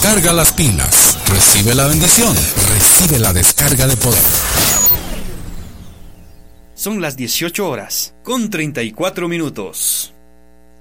Carga las pilas, recibe la bendición, recibe la descarga de poder. Son las 18 horas, con 34 minutos.